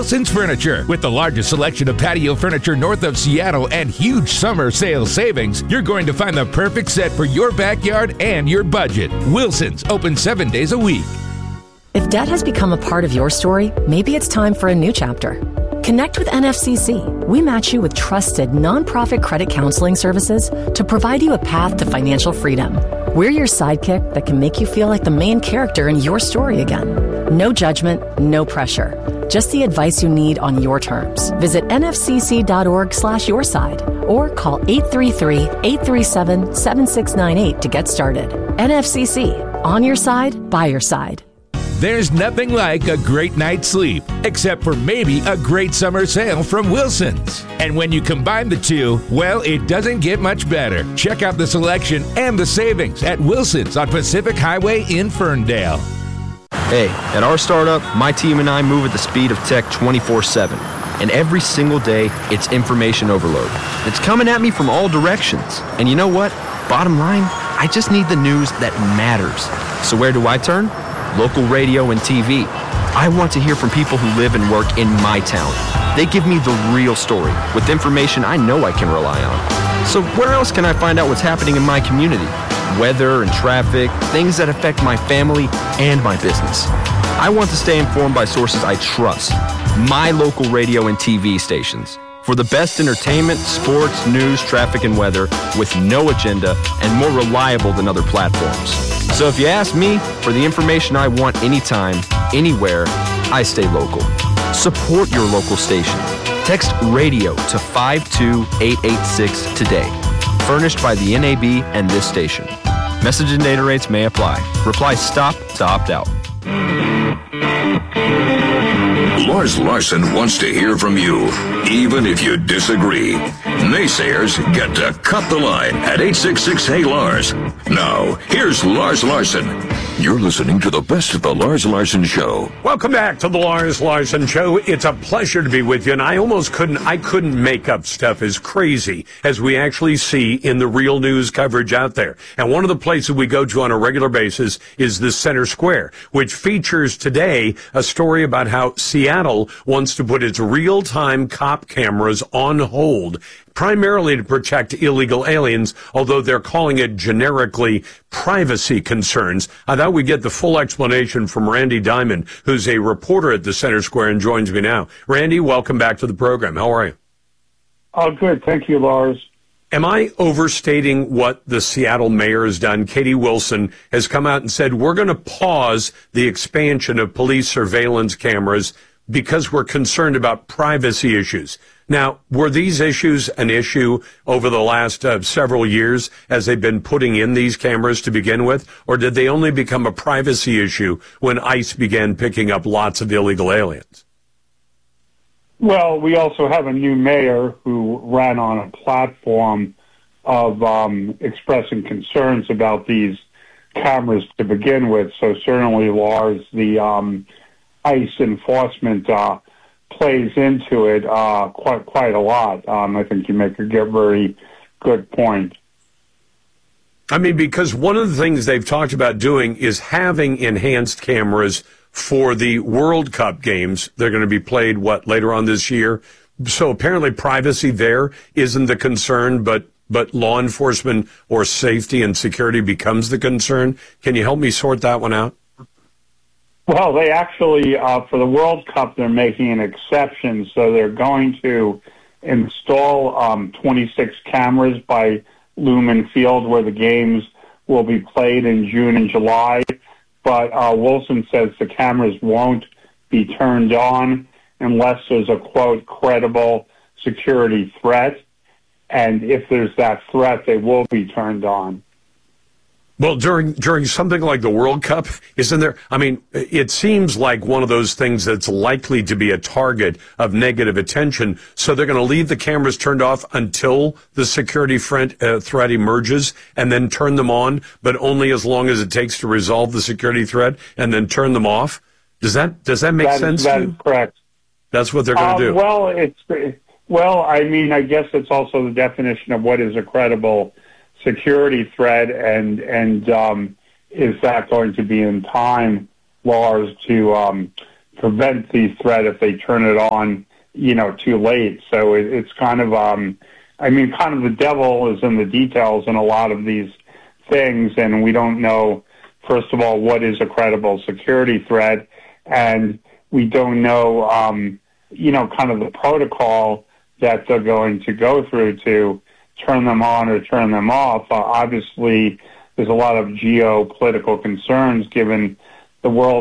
Wilson's Furniture. With the largest selection of patio furniture north of Seattle and huge summer sale savings, you're going to find the perfect set for your backyard and your budget. Wilson's, open 7 days a week. If debt has become a part of your story, maybe it's time for a new chapter. Connect with NFCC. We match you with trusted nonprofit credit counseling services to provide you a path to financial freedom. We're your sidekick that can make you feel like the main character in your story again. No judgment, no pressure. Just the advice you need on your terms. Visit nfcc.org/yourside or call 833-837-7698 to get started. NFCC, on your side, by your side. There's nothing like a great night's sleep, except for maybe a great summer sale from Wilson's. And when you combine the two, well, it doesn't get much better. Check out the selection and the savings at Wilson's on Pacific Highway in Ferndale. Hey, at our startup, my team and I move at the speed of tech 24/7. And every single day, it's information overload. It's coming at me from all directions. And you know what? Bottom line, I just need the news that matters. So where do I turn? Local radio and TV. I want to hear from people who live and work in my town. They give me the real story with information I know I can rely on. So where else can I find out what's happening in my community? Weather and traffic, things that affect my family and my business. I want to stay informed by sources I trust. My local radio and TV stations. For the best entertainment, sports, news, traffic, and weather with no agenda and more reliable than other platforms. So if you ask me for the information I want anytime, anywhere, I stay local. Support your local station. Text radio to 52886 today. Furnished by the NAB and this station. Message and data rates may apply. Reply STOP to opt out. Lars Larson wants to hear from you, even if you disagree. Naysayers get to cut the line at 866-HEY-LARS. Now, here's Lars Larson. You're listening to the best of the Lars Larson Show. Welcome back to the Lars Larson Show. It's a pleasure to be with you, and I couldn't make up stuff as crazy as we actually see in the real news coverage out there. And one of the places we go to on a regular basis is the Center Square, which features today a story about how Seattle wants to put its real-time cop cameras on hold, primarily to protect illegal aliens, although they're calling it generically privacy concerns. I thought we'd get the full explanation from Randy Diamond, who's a reporter at the Center Square and joins me now. Randy, welcome back to the program. How are you? Oh, good. Thank you, Lars. Am I overstating what the Seattle mayor has done? Katie Wilson has come out and said, we're going to pause the expansion of police surveillance cameras because we're concerned about privacy issues. Now, were these issues an issue over the last several years as they've been putting in these cameras to begin with, or did they only become a privacy issue when ICE began picking up lots of illegal aliens? Well, we also have a new mayor who ran on a platform of expressing concerns about these cameras to begin with. So certainly, Lars, the ICE enforcement plays into it quite a lot. I think you make a very good point. I mean, because one of the things they've talked about doing is having enhanced cameras for the World Cup games. They're going to be played, later on this year? So apparently privacy there isn't the concern, but law enforcement or safety and security becomes the concern. Can you help me sort that one out? Well, they actually, for the World Cup, they're making an exception. So they're going to install 26 cameras by Lumen Field where the games will be played in June and July. But Wilson says the cameras won't be turned on unless there's a, quote, credible security threat. And if there's that threat, they will be turned on. Well, during something like the World Cup, isn't there? I mean, it seems like one of those things that's likely to be a target of negative attention. So they're going to leave the cameras turned off until the security threat emerges, and then turn them on, but only as long as it takes to resolve the security threat, and then turn them off. Does that make sense? That is correct. That's what they're going to do. Well, I mean, I guess it's also the definition of what is a credible security threat, and is that going to be in time, Lars, to prevent the threat if they turn it on, too late. So it's kind of, kind of the devil is in the details in a lot of these things, and we don't know, first of all, what is a credible security threat, and we don't know, kind of the protocol that they're going to go through to turn them on or turn them off. Obviously, there's a lot of geopolitical concerns given the world